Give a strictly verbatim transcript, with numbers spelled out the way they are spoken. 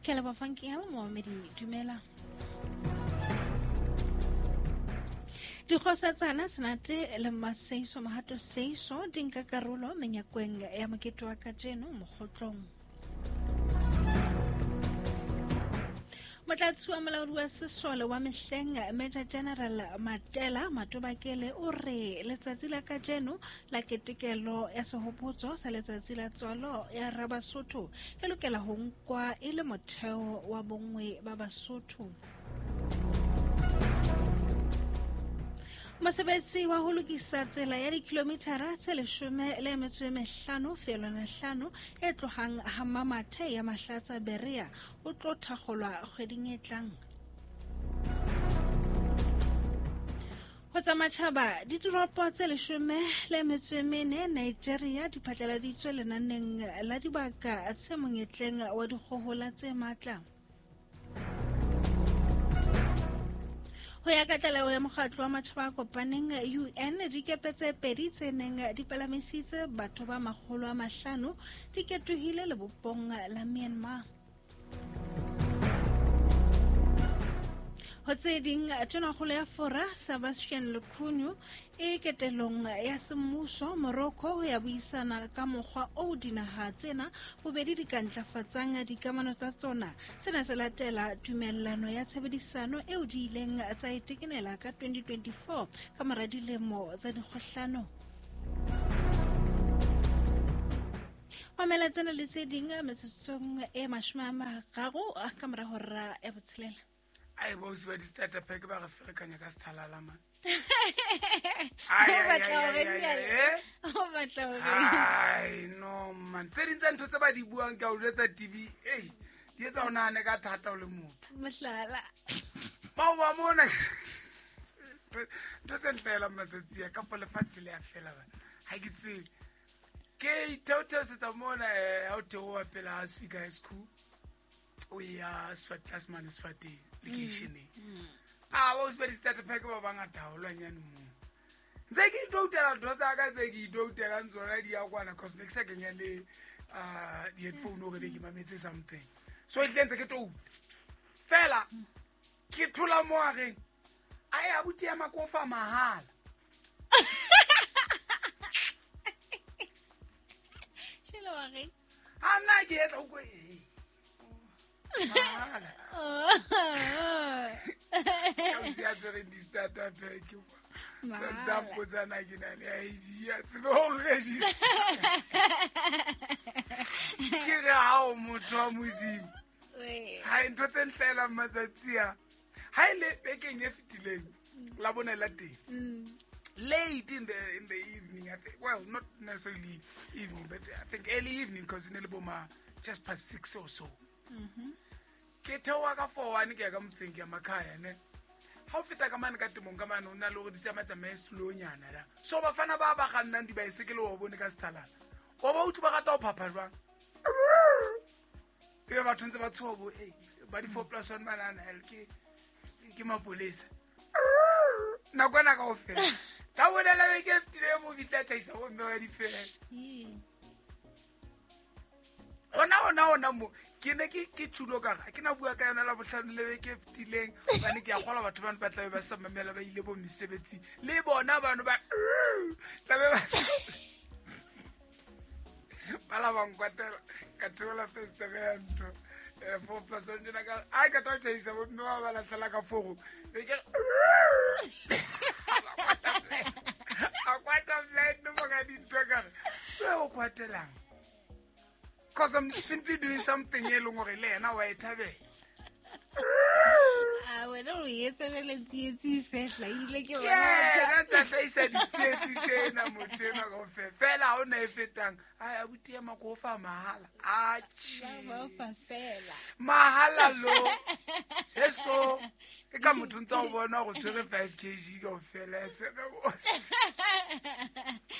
Ke leboha Funky Hela Mohamedi, dumela. Dikgosatsana senate le maseiso mahato seiso di nka karolo menyakweng ya mokete wa kajeno mokgotlong. Motlatsi wa molaodi wa sesole wa mehleng Major General Matela Matobakele o re letsatsi la kajeno la ketekelo ya sehopotso sa letsatsi la tswalo ya Rabasotho le lokela ho nkwa e le motheo wa bongwe ba Basotho. Mosebetsi wa ho lokisa tsela ya dikilometara tse leshome le metso e mehlano feelwana hlano e tlohang Hamamathe ya Mahlatsa Berea o tlo thakgolwa kgweding e tlang. Ho tsa matjhaba ditoropo tse leshome le metso e mene Nigeria di phatlaladitswe lenaneng la dibaka tse monyetleng wa dikgohola tse matla. Ho ya ka tlaleho ya mokgatlo wa matjhaba a kopaneng U N dikepe tse pedi tse neng di palamisitse batho ba makgolo a mahlano di ketohile lebopong la Myanmar. Ho tse ding tonakgolo ya fora Sebastian Lecornu e ketelong ya semmuso Morocco ya buisana ka mokgwa o dinaha tsena bobedi di ka ntlafatsang dikamano tsa tsona. Sena se latela tumellano ya tshebedisano eo di ileng tsa itekenela ka twenty twenty-four ka mora dilemo tsa dikgohlano. Mamela tsena le tse ding metsotsong e mashome a mararo ka mora hora e botshelela. I was ready to start a pack of African Castalala. I know, man. Saying something about the Buanka or T V. Hey, yes, on a negata all the mood. Mashala. Mawa Mona doesn't tell a message, a couple of fancy fellow. I could see. Kay Totos is a mona out to open house figure school. We are sweat class man is fatty. I was ready to start a pack of Bangata or Lanyan Moon. They don't tell us, I say, don't tell us already. I want to cause next second, and the headphone over the game say something. So it lends a get old. Fella, Kitula Morin. I have to tell my coffee mahal. I'm not yet away. I'm sharing this data. Thank you. So, examples are not in an idea. It's already. Get out, Mutom with him. I don't tell a mother. Highly making a fitting. Labonella day. Late in the in the evening, I think. Well, not necessarily evening, but I think early evening because in Elboma just past six or so. Mm-hmm. Ketawaka for one gig, I'm thinking, Makaya. How fit a man got to Mongaman, Nalo, the Tamata slow yana. So, Bafana Baba and Nandi bicycle or Bonicastala. Or about to Bagato Papa run. You have a tons about two, but four plus one man and L K. Give my police. Now, when I go fair. That would I give to the movie that I saw very fair. Oh, no, no, no. Kineki Kichuloga, I cannot work on a level of dealing, and I get all of a twin battle over some melody, labor missivity, labor number, Malavan Quater, Catola Festival, four plus one. I got to say, so no, I feel like a fool. They get a quite of light, no more I did trigger. So, quite a long. Because I'm simply doing something yellow or a now I have it. I went over here to let T N T say, like, yeah, that's a face at the T N T. I'm a trainer of a fella on a fit. I would tell my co farm Mahala. Ah, Mahala low. Yes, so. I come to talk about now, twenty-five kilograms of fellas.